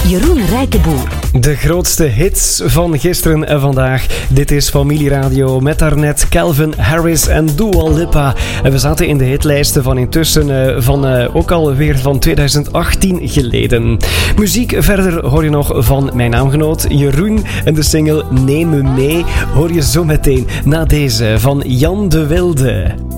Jeroen Rijkenboer. De grootste hits van gisteren en vandaag. Dit is Familieradio met daarnet Calvin Harris en Dua Lipa. En we zaten in de hitlijsten van intussen ook alweer van 2018 geleden. Muziek verder hoor je nog van mijn naamgenoot Jeroen en de single Neem me mee hoor je zo meteen na deze van Jan de Wilde.